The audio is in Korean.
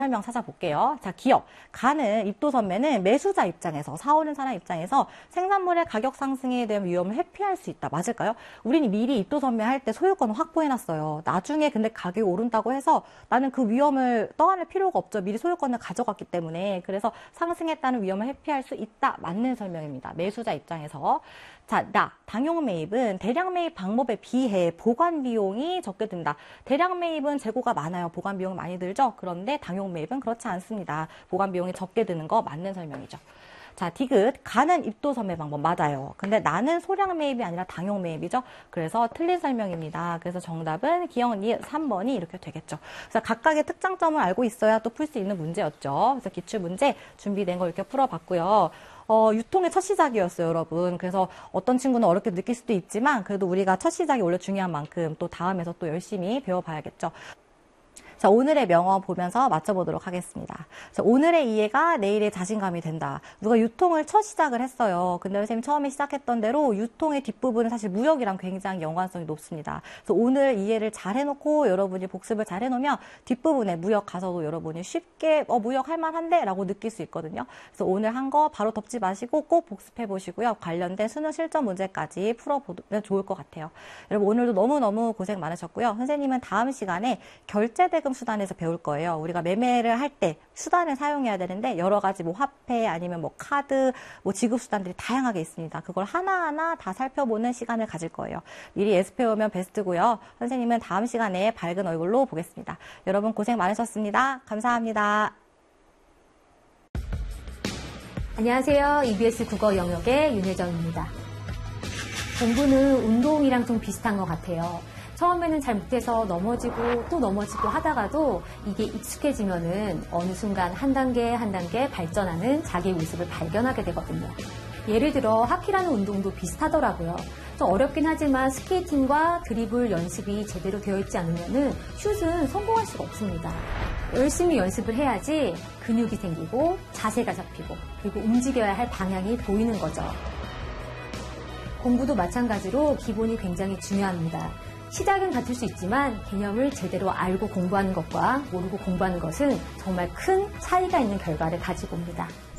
설명 찾아볼게요. 자, 기업. 가는 입도선매는 매수자 입장에서, 사오는 사람 입장에서 생산물의 가격 상승에 대한 위험을 회피할 수 있다. 맞을까요? 우리는 미리 입도선매할 때 소유권을 확보해놨어요. 나중에 근데 가격이 오른다고 해서 나는 그 위험을 떠안을 필요가 없죠. 미리 소유권을 가져갔기 때문에. 그래서 상승했다는 위험을 회피할 수 있다. 맞는 설명입니다. 매수자 입장에서. 자, 당용 매입은 대량 매입 방법에 비해 보관 비용이 적게 든다. 대량 매입은 재고가 많아요. 보관 비용 많이 들죠? 그런데 당용 매입은 그렇지 않습니다. 보관 비용이 적게 드는 거 맞는 설명이죠. 자, 디귿. 가는 입도선매 방법 맞아요. 근데 나는 소량 매입이 아니라 당용 매입이죠. 그래서 틀린 설명입니다. 그래서 정답은 기억 3번이 이렇게 되겠죠. 그래서 각각의 특장점을 알고 있어야 또 풀 수 있는 문제였죠. 그래서 기출문제 준비된 거 이렇게 풀어봤고요. 유통의 첫 시작이었어요, 여러분. 그래서 어떤 친구는 어렵게 느낄 수도 있지만 그래도 우리가 첫 시작이 원래 중요한 만큼 또 다음에서 또 열심히 배워봐야겠죠. 자, 오늘의 명어 보면서 맞춰보도록 하겠습니다. 자, 오늘의 이해가 내일의 자신감이 된다. 누가 유통을 첫 시작을 했어요. 근데 선생님 처음에 시작했던 대로 유통의 뒷부분은 사실 무역이랑 굉장히 연관성이 높습니다. 그래서 오늘 이해를 잘 해놓고 여러분이 복습을 잘 해놓으면 뒷부분에 무역 가서도 여러분이 쉽게 무역 할만한데? 라고 느낄 수 있거든요. 그래서 오늘 한 거 바로 덮지 마시고 꼭 복습해 보시고요. 관련된 수능 실전 문제까지 풀어보면 좋을 것 같아요. 여러분 오늘도 너무너무 고생 많으셨고요. 선생님은 다음 시간에 결제대금 수단에서 배울 거예요. 우리가 매매를 할 때 수단을 사용해야 되는데 여러 가지 뭐 화폐 아니면 뭐 카드 뭐 지급 수단들이 다양하게 있습니다. 그걸 하나하나 다 살펴보는 시간을 가질 거예요. 미리 예습해 오면 베스트고요. 선생님은 다음 시간에 밝은 얼굴로 보겠습니다. 여러분 고생 많으셨습니다. 감사합니다. 안녕하세요. EBS 국어 영역의 윤혜정입니다. 공부는 운동이랑 좀 비슷한 것 같아요. 처음에는 잘 못해서 넘어지고 또 넘어지고 하다가도 이게 익숙해지면은 어느 순간 한 단계 한 단계 발전하는 자기의 모습을 발견하게 되거든요. 예를 들어 하키라는 운동도 비슷하더라고요. 좀 어렵긴 하지만 스케이팅과 드리블 연습이 제대로 되어 있지 않으면은 슛은 성공할 수가 없습니다. 열심히 연습을 해야지 근육이 생기고 자세가 잡히고 그리고 움직여야 할 방향이 보이는 거죠. 공부도 마찬가지로 기본이 굉장히 중요합니다. 시작은 같을 수 있지만 개념을 제대로 알고 공부하는 것과 모르고 공부하는 것은 정말 큰 차이가 있는 결과를 가지고 옵니다.